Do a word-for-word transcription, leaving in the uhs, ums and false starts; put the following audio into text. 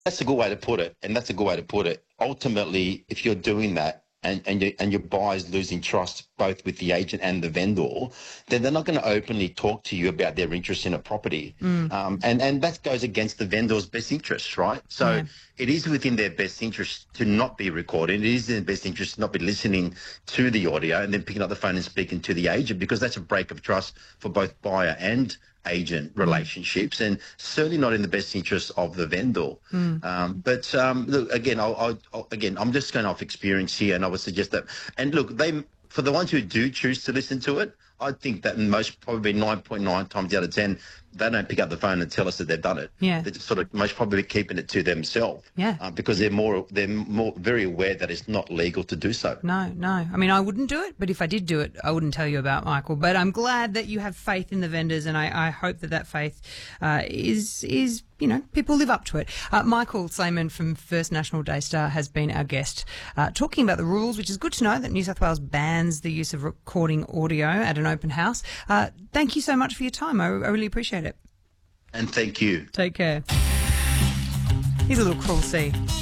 That's a good way to put it, and that's a good way to put it. Ultimately, if you're doing that and and, you, and your buyer's losing trust both with the agent and the vendor, then they're not going to openly talk to you about their interest in a property. Mm. Um, and, and that goes against the vendor's best interests, right? So Yeah. it is within their best interest to not be recording. It is in their best interest to not be listening to the audio and then picking up the phone and speaking to the agent, because that's a break of trust for both buyer and agent relationships, and certainly not in the best interest of the vendor. Mm. Um, but um, look, again, I'll, I'll, I'll, again, I'm just going off experience here, and I would suggest that. And look, they for the ones who do choose to listen to it, I think that most probably nine point nine times out of ten, they don't pick up the phone and tell us that they've done it. Yeah. They're just sort of most probably keeping it to themselves. Yeah. Uh, because they're more they're more very aware that it's not legal to do so. No, no. I mean, I wouldn't do it, but if I did do it, I wouldn't tell you about Michael. But I'm glad that you have faith in the vendors, and I, I hope that that faith uh, is is you know people live up to it. Uh, Michael Slayman from First National Daystar has been our guest, uh, talking about the rules, which is good to know that New South Wales bans the use of recording audio at an open house. Uh, thank you so much for your time. I, I really appreciate it. And thank you. Take care. Here's a little Cruel Sea.